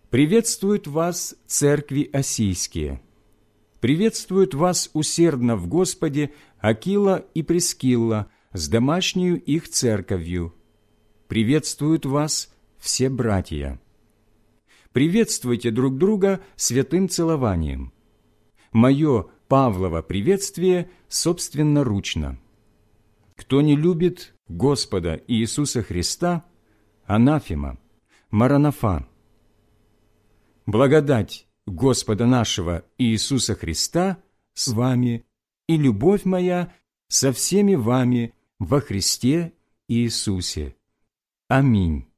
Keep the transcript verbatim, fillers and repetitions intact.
Приветствуют вас церкви осийские. Приветствуют вас усердно в Господе Акила и Прискилла с домашнею их церковью. Приветствуют вас все братья. Приветствуйте друг друга святым целованием. Мое Павлово приветствие собственноручно. Кто не любит Господа Иисуса Христа, анафема, маранафа. Благодать Господа нашего Иисуса Христа с вами и любовь моя со всеми вами во Христе Иисусе. Аминь.